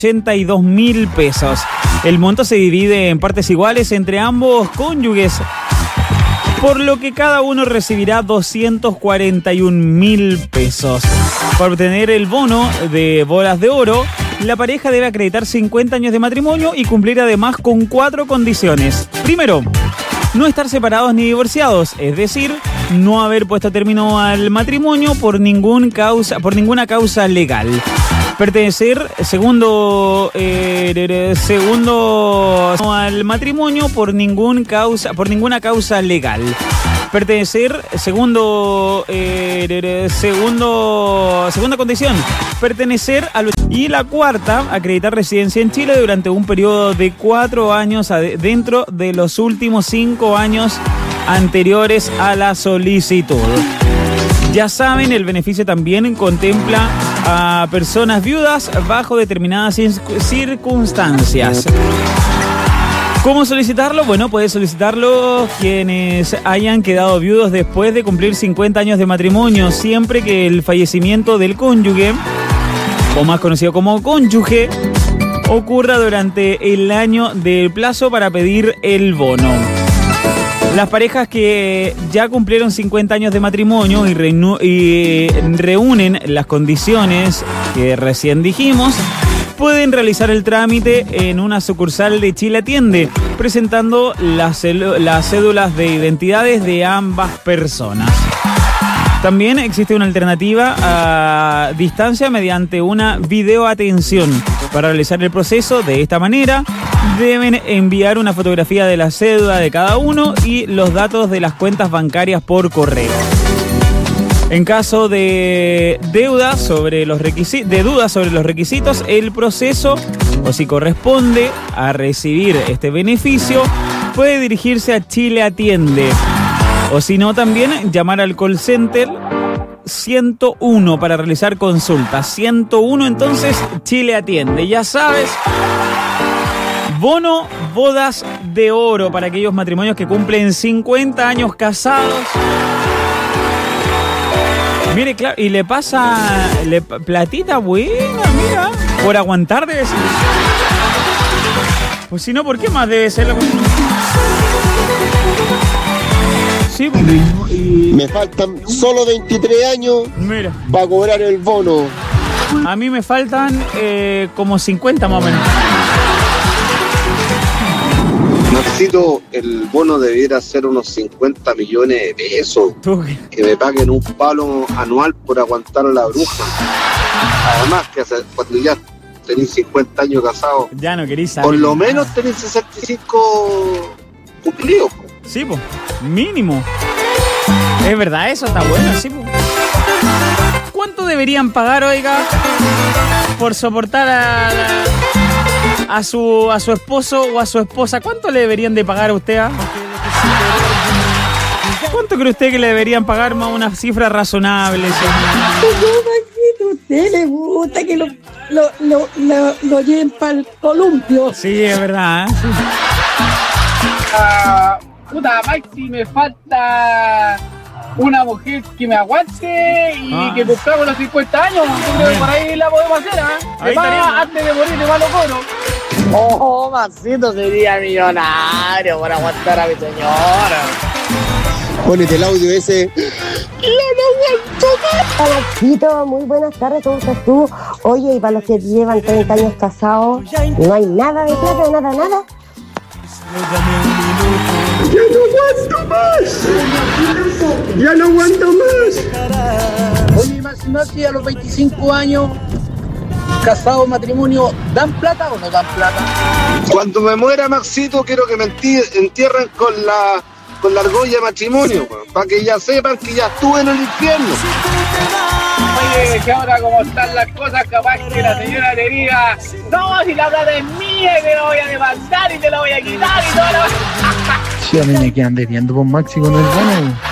82.000 pesos. El monto se divide en partes iguales entre ambos cónyuges, por lo que cada uno recibirá 241.000 pesos. Para obtener el bono de bodas de oro, la pareja debe acreditar 50 años de matrimonio y cumplir además con 4 condiciones. Primero, no estar separados ni divorciados, es decir, no haber puesto término al matrimonio por ninguna causa legal. Pertenecer, segundo, al matrimonio por ninguna causa legal. Pertenecer, segunda condición, pertenecer a los... Y la cuarta, acreditar residencia en Chile durante un periodo de 4 años dentro de los últimos 5 años anteriores a la solicitud. Ya saben, el beneficio también contempla a personas viudas bajo determinadas circunstancias. ¿Cómo solicitarlo? Bueno, puede solicitarlo quienes hayan quedado viudos después de cumplir 50 años de matrimonio, siempre que el fallecimiento del cónyuge, o más conocido como cónyuge, ocurra durante el año del plazo para pedir el bono. Las parejas que ya cumplieron 50 años de matrimonio y reúnen las condiciones que recién dijimos, pueden realizar el trámite en una sucursal de Chile Atiende, presentando las cédulas de identidades de ambas personas. También existe una alternativa a distancia mediante una videoatención. Para realizar el proceso de esta manera, deben enviar una fotografía de la cédula de cada uno y los datos de las cuentas bancarias por correo. En caso de dudas sobre los requisitos, el proceso, o si corresponde a recibir este beneficio, puede dirigirse a Chile Atiende. O si no, también llamar al call center 101 para realizar consultas. 101, entonces, Chile Atiende. Ya sabes, bono bodas de oro para aquellos matrimonios que cumplen 50 años casados. Mire, claro, y le pasa platita buena, mira, por aguantar debe ser. Pues si no, ¿por qué más debe ser? Sí, porque... Me faltan solo 23 años para cobrar el bono. A mí me faltan como 50 más o menos. Maxito, el bono debiera ser unos 50 millones de pesos. Que me paguen un palo anual por aguantar a la bruja. Además, que cuando ya tenéis 50 años casados, ya no queréis saber. Por lo menos tenéis 65 cumplidos. Sí, pues, mínimo. Es verdad, eso está bueno, sí, pues. ¿Cuánto deberían pagar, oiga, por soportar a su esposo o a su esposa? ¿Cuánto le deberían de pagar a usted? ¿Cuánto cree usted que le deberían pagar? Más una cifra razonable. A usted le gusta que lo lleven para el columpio. Sí, es verdad, ¿eh? Puta, Maxi, me falta una mujer que me aguante y que cumplamos los 50 años. Yo creo que por ahí la podemos hacer, ¿eh? Antes de morir de malo coro. Oh, Maxito sería millonario por aguantar a mi señora. Ponete el audio ese. ¡Yo no aguanto más! Maxito, muy buenas tardes, ¿cómo estás tú? Oye, y para los que llevan 30 años casados, no hay nada de plata, nada. ¡Ya no aguanto más! Oye, Maxi, a los 25 años, casado, matrimonio, ¿dan plata o no dan plata? Cuando me muera, Maxito, quiero que me entierren con la argolla de matrimonio, para que ya sepan que ya estuve en el infierno. Oye, que ahora como están las cosas, capaz que la señora le diga: no, si la plata es mía y te la voy a demandar y te la voy a quitar y todo lo... Sí, a mí me quedan debiendo por Maxi con el bono.